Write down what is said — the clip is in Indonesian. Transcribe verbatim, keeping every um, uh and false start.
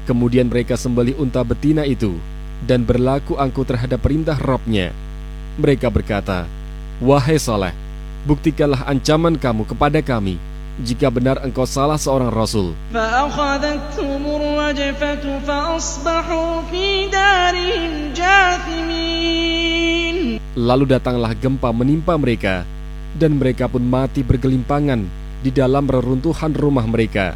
Kemudian mereka sembelih unta betina itu dan berlaku angkuh terhadap perintah Rabb-Nya. Mereka berkata, "Wahai Saleh, buktikanlah ancaman kamu kepada kami jika benar engkau salah seorang rasul." Lalu datanglah gempa menimpa mereka, dan mereka pun mati bergelimpangan di dalam reruntuhan rumah mereka.